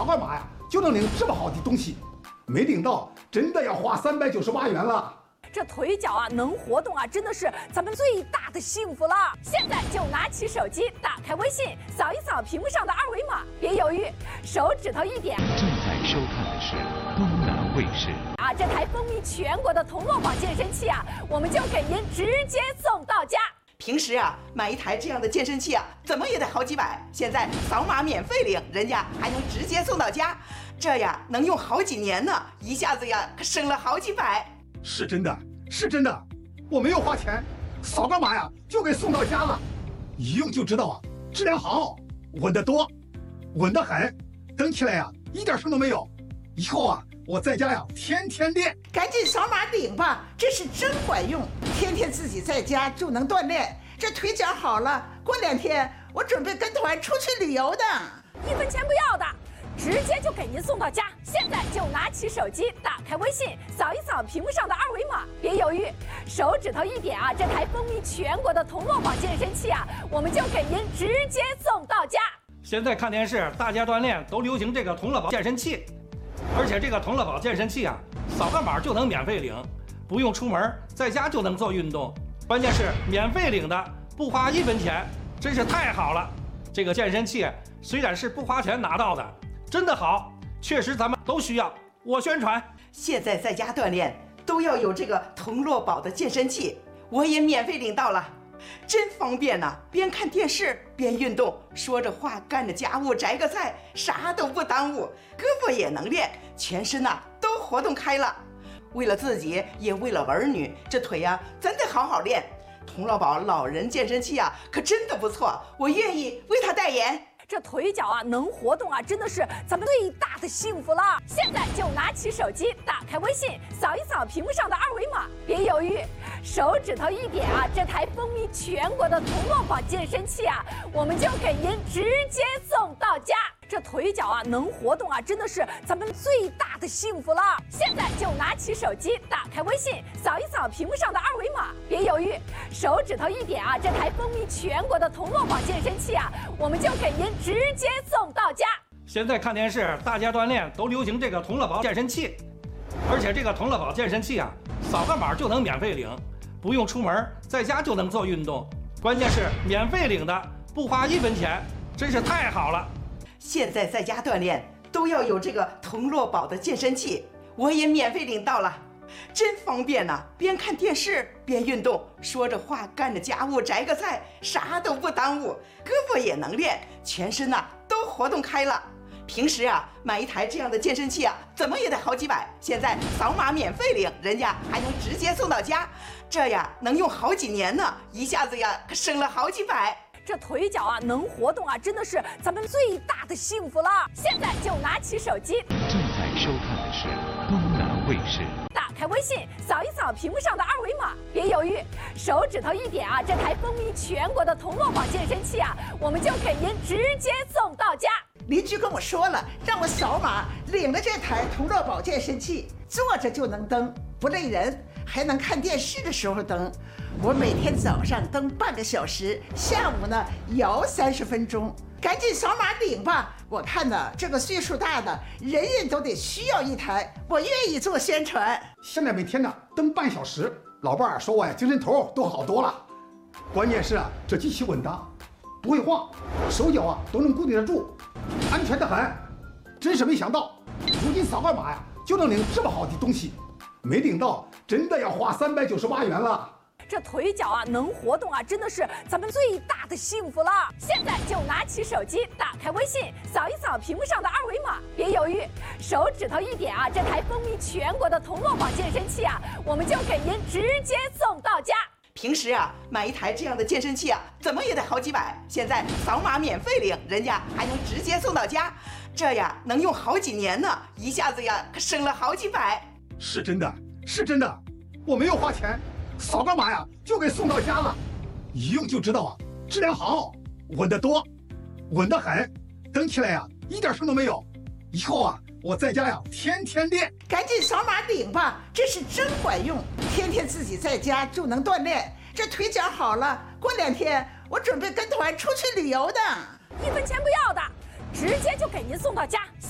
扫个码呀，就能领这么好的东西，没领到真的要花398元了。 这腿脚啊，能活动啊，真的是咱们最大的幸福了。现在就拿起手机，打开微信，扫一扫屏幕上的二维码，别犹豫，手指头一点。 正在收看的是东南卫视。 这台风靡全国的童乐宝健身器啊，我们就给您直接送到家。 平时啊，买一台这样的健身器啊，怎么也得好几百。现在扫码免费领，人家还能直接送到家，这呀能用好几年呢，一下子呀可省了好几百。 是真的，是真的，我没有花钱，扫个码呀就给送到家了，一用就知道啊，质量好，稳得多，稳得很，蹬起来呀一点声都没有。以后啊，我在家呀天天练。 赶紧扫码领吧，这是真管用，天天自己在家就能锻炼，这腿脚好了，过2天我准备跟团出去旅游的 ，1分钱不要的。直接就给您送到家，现在就拿起手机，打开微信，扫一扫屏幕上的二维码，别犹豫，手指头一点啊，这台风靡全国的童乐宝健身器啊，我们就给您直接送到家。 现在看电视，大家锻炼都流行这个童乐宝健身器，而且这个童乐宝健身器啊，扫个码就能免费领，不用出门，在家就能做运动，关键是免费领的，不花1分钱，真是太好了。这个健身器虽然是不花钱拿到的，真的好，确实咱们都需要。我宣传， 现在在家锻炼都要有这个童乐宝的健身器，我也免费领到了，真方便呐！边看电视边运动，说着话干着家务，摘个菜，啥都不耽误，胳膊也能练，全身呐都活动开了。为了自己，也为了儿女，这腿呀真得好好练。童乐宝老人健身器啊，可真的不错，我愿意为他代言。 这腿脚啊，能活动啊，真的是咱们最大的幸福了。现在就拿起手机，打开微信，扫一扫屏幕上的二维码，别犹豫，手指头一点啊，这台风靡全国的童乐宝健身器啊，我们就给您直接送到家。这腿脚啊，能活动啊，真的是咱们最大的幸福了。现在就拿起手机，打开微信，扫一扫屏幕上的二维码，别犹豫，手指头一点啊，这台风靡全国的童乐宝健身器啊，我们就给您直接送到家。 现在看电视，大家锻炼都流行这个童乐宝健身器，而且这个童乐宝健身器啊，扫个码就能免费领，不用出门，在家就能做运动，关键是免费领的，不花1分钱，真是太好了。 现在在家锻炼都要有这个童乐宝的健身器，我也免费领到了，真方便呐！边看电视边运动，说着话干着家务，摘个菜，啥都不耽误，胳膊也能练，全身呐都活动开了。平时啊，买一台这样的健身器啊，怎么也得好几百。现在扫码免费领，人家还能直接送到家，这呀能用好几年呢，一下子呀可省了好几百。 这腿脚啊，能活动啊，真的是咱们最大的幸福了。现在就拿起手机， 正在收看的是东南卫视。 打开微信，扫一扫屏幕上的二维码，别犹豫，手指头一点啊，这台风靡全国的童乐宝健身器啊，我们就给您直接送到家。 邻居跟我说了，让我扫码领了这台童乐宝健身器，坐着就能蹬，不累人，还能看电视的时候蹬。我每天早上蹬半个小时，下午呢摇30分钟。赶紧扫码领吧！我看呢，这个岁数大的人人都得需要一台，我愿意做宣传。 现在每天呢蹬半小时，老伴儿说我呀精神头都好多了。关键是啊，这机器稳当，不会晃，手脚啊都能固定得住，安全得很。真是没想到，如今扫个码呀就能领这么好的东西，没领到真的要花398元了。 这腿脚啊，能活动啊，真的是咱们最大的幸福了。现在就拿起手机，打开微信，扫一扫屏幕上的二维码，别犹豫，手指头一点啊，这台风靡全国的童乐宝健身器啊，我们就给您直接送到家。 平时啊，买一台这样的健身器啊，怎么也得好几百。现在扫码免费领，人家还能直接送到家，这呀能用好几年呢，一下子呀可省了好几百。 是真的，是真的，我没有花钱，扫个码呀就给送到家了，一用就知道啊，质量好，稳得多，稳得很，蹬起来呀一点声都没有。以后啊，我在家呀天天练。 赶紧扫码领吧，这是真管用，天天自己在家就能锻炼，这腿脚好了，过2天我准备跟团出去旅游的 ，1分钱不要的，直接就给您送到家。